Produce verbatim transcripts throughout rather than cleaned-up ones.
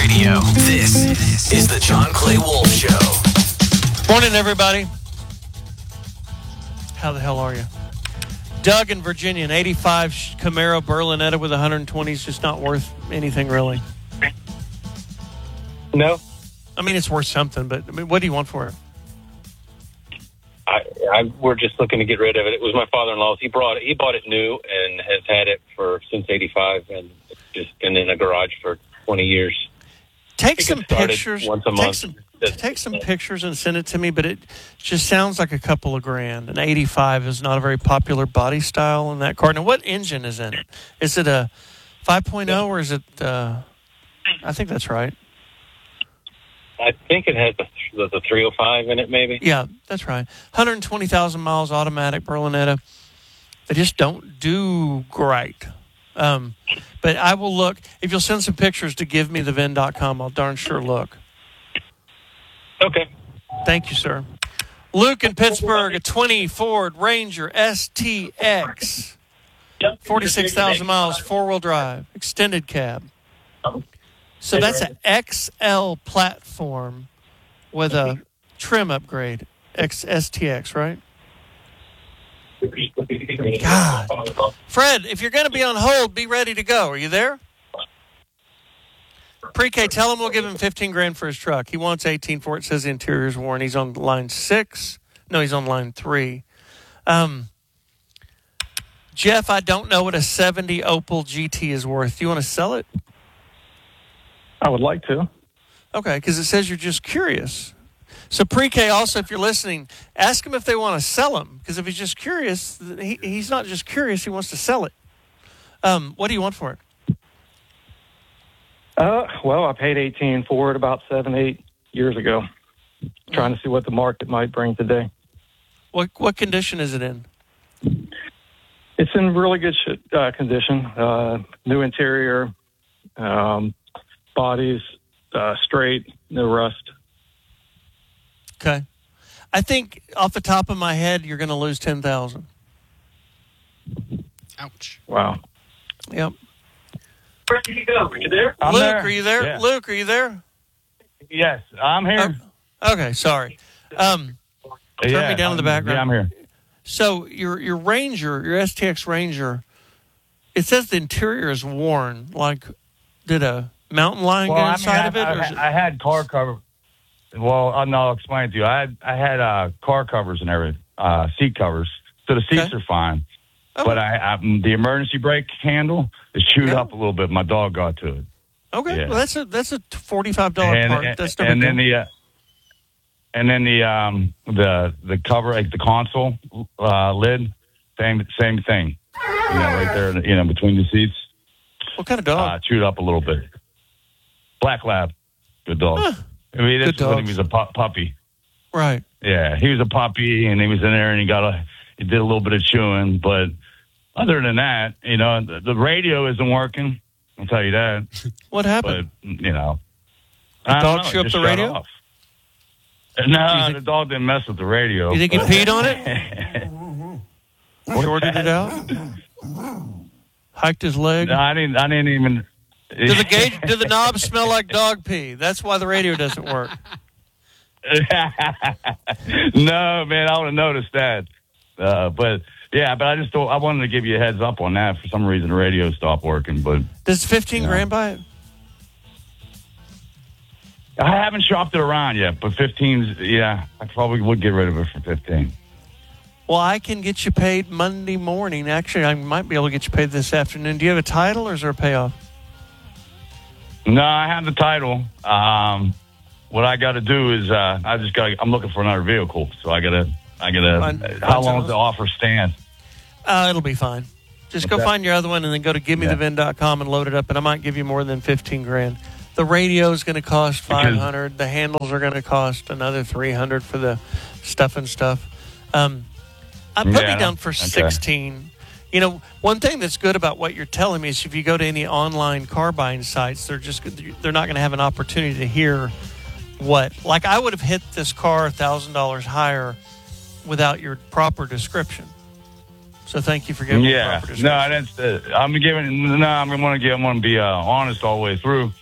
Radio. This is the John Clay Wolf Show. Morning, everybody. How the hell are you? Doug in Virginia, an eighty-five Camaro Berlinetta with one hundred twenty is just not worth anything, really. No. I mean, it's worth something, but I mean, what do you want for it? I, I, we're just looking to get rid of it. It was my father-in-law's. He brought it. He bought it new and has had it for since eighty-five, and it's just been in a garage for twenty years. Take some pictures. Once a take month. some take some pictures and send it to me. But it just sounds like a couple of grand. An eighty-five is not a very popular body style in that car. Now, what engine is in it? Is it a five point oh or is it? Uh, I think that's right. I think it has the, the, the three oh five in it, maybe. Yeah, that's right. one hundred twenty thousand miles, automatic Berlinetta. They just don't do great. Um, but I will look. If you'll send some pictures to give me the V I N dot com, I'll darn sure look. Okay. Thank you, sir. Luke in Pittsburgh, a twenty Ford Ranger S T X. forty-six thousand miles, four-wheel drive, extended cab. So that's an X L platform with a trim upgrade. X S T X, right? God. Fred, if you're going to be on hold, be ready to go. Are you there? Pre-K, tell him we'll give him fifteen grand for his truck. He wants eighteen for it. Says the interior's worn. He's on line six. No, he's on line three. Um, Jeff, I don't know what a seventy Opel G T is worth. Do you want to sell it? I would like to. Okay, because it says you're just curious. So pre-K also, if you're listening, ask him if they want to sell him. Because if he's just curious, he, he's not just curious, he wants to sell it. Um, what do you want for it? Uh, well, I paid eighteen for it about seven, eight years ago. Trying to see what the market might bring today. What what condition is it in? It's in really good sh- uh, condition. Uh, new interior, um, bodies uh, straight, no rust. Okay. I think off the top of my head, you're going to lose ten thousand dollars. Ouch. Wow. Yep. Where did you go? Are you there? I'm Luke, there. are you there? Yeah. Luke, are you there? Yes, I'm here. Oh, okay, sorry. Um, turn yeah, me down in the background. Yeah, I'm here. So your your Ranger, your S T X Ranger, it says the interior is worn. Like, did a mountain lion Well, get I inside mean, of it? I, or I, is it? I had car cover. Well, I'll, no, I'll explain it to you. I had I had uh, car covers and everything, uh, seat covers, so the seats Okay. are fine. Oh. But I, I the emergency brake handle is chewed Yeah. up a little bit. My dog got to it. Okay, yeah. well that's a that's a forty-five dollars and, part. and, That's no and big then deal. the uh, and then the um the the cover, like the console uh, lid, same same thing. You know, right there, you know, between the seats, What kind of dog? uh, chewed up a little bit. Black lab, good dog. Huh. I mean, this Good is when dogs. he was a pu- puppy. Right. Yeah, he was a puppy, and he was in there, and he got a he did a little bit of chewing, but other than that, you know, the, the radio isn't working. I'll tell you that. What But happened? you know, The I don't dog know, chew it up just the shut radio? off. No, think- the dog didn't mess with the radio. You think he but- peed on it? Shorted it out? Hiked his leg? No, I didn't. I didn't even. Do the gauge? Do the knobs smell like dog pee? That's why the radio doesn't work. No, man, I would have noticed that. Uh, but yeah, but I just thought I wanted to give you a heads up on that. For some reason, the radio stopped working, but Does fifteen Yeah. grand buy it? I haven't shopped it around yet. But fifteen's, yeah, I probably would get rid of it for fifteen. Well, I can get you paid Monday morning. Actually, I might be able to get you paid this afternoon. Do you have a title or is there a payoff? No, I have the title. Um, what I got to do is uh, I just got. I'm looking for another vehicle, so I gotta. I gotta. Find- how find long someone does the offer stand? Uh, it'll be fine. Just go Okay. find your other one and then go to give me the Yeah. V I N dot com and load it up, and I might give you more than fifteen grand. The radio is going to cost five hundred. The handles are going to cost another three hundred for the stuff and stuff. Um, I put Yeah, me down for okay. sixteen. You know, one thing that's good about what you're telling me is if you go to any online car buying sites, they're just they're not going to have an opportunity to hear what. Like I would have hit this car a thousand dollars higher without your proper description. So thank you for giving me Yeah, the proper description. no, that's. Uh, I'm giving. No, I'm gonna give. I'm gonna be uh, honest all the way through.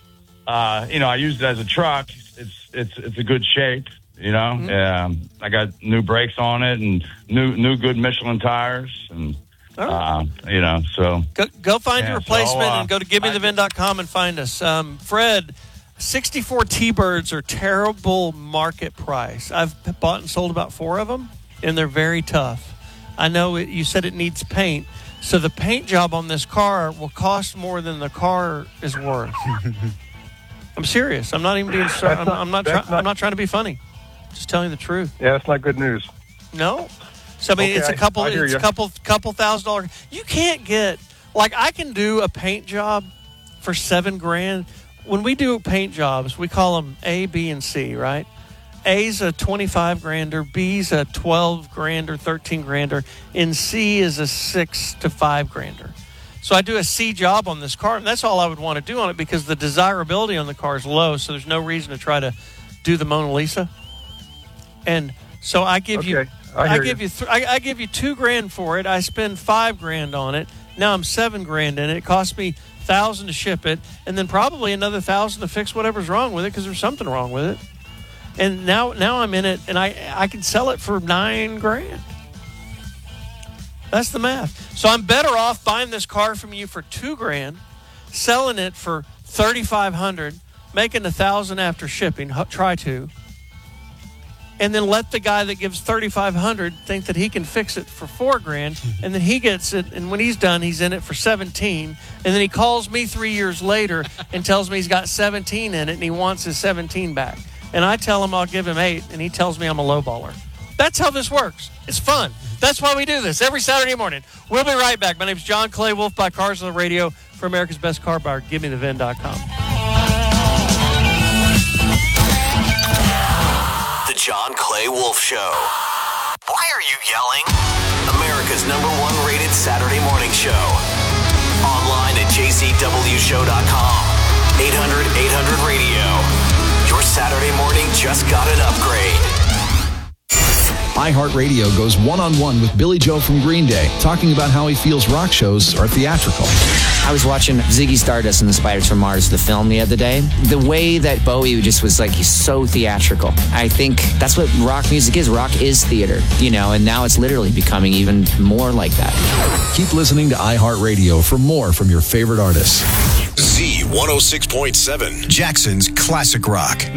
uh, you know, I used it as a truck. It's it's it's a good shape. You know, mm-hmm. um, I got new brakes on it and new new good Michelin tires, and oh. uh, you know, so go, go find yeah, your replacement so, uh, and go to give me the vin dot com and find us. Um, Fred, sixty-four T-Birds are terrible market price. I've bought and sold about four of them, and they're very tough. I know it, you said it needs paint, so the paint job on this car will cost more than the car is worth. I'm serious. I'm not even being. I'm, I'm not. Try, not I'm not trying to be funny. Just telling the truth. Yeah, that's not good news. No. So I mean, okay, it's a couple. I, I it's you. a couple. Couple thousand dollars. You can't get like I can do a paint job for seven grand. When we do paint jobs, we call them A, B, and C, right? A's a twenty-five grander, B's a twelve grander, thirteen grander, and C is a six to five grander. So I do a C job on this car, and that's all I would want to do on it because the desirability on the car is low, so there's no reason to try to do the Mona Lisa. And so I give okay. you, I, I give you, th- I, I give you two grand for it. I spend five grand on it. Now I'm seven grand in it. It cost me thousand to ship it, and then probably another thousand to fix whatever's wrong with it because there's something wrong with it. And now, now I'm in it, and I, I can sell it for nine grand. That's the math. So I'm better off buying this car from you for two grand, selling it for thirty-five hundred, making a thousand after shipping. Try to. And then let the guy that gives thirty-five hundred think that he can fix it for four grand, and then he gets it, and when he's done, he's in it for seventeen, and then he calls me three years later and tells me he's got seventeen in it, and he wants his seventeen back. And I tell him I'll give him eight, and he tells me I'm a lowballer. That's how this works. It's fun. That's why we do this every Saturday morning. We'll be right back. My name's John Clay Wolf by Cars on the Radio for America's Best Car Buyer. Give me the vin dot com. The John Clay Wolf Show. Why are you yelling? America's number one rated Saturday morning show. Online at j c w show dot com. eight hundred eight hundred radio. Your Saturday morning just got an upgrade. iHeartRadio goes one-on-one with Billy Joe from Green Day, talking about how he feels rock shows are theatrical. I was watching Ziggy Stardust and the Spiders from Mars, the film, the other day. The way that Bowie just was like, he's so theatrical. I think that's what rock music is. Rock is theater, you know, and now it's literally becoming even more like that. Keep listening to iHeartRadio for more from your favorite artists. Z one oh six point seven, Jackson's Classic Rock.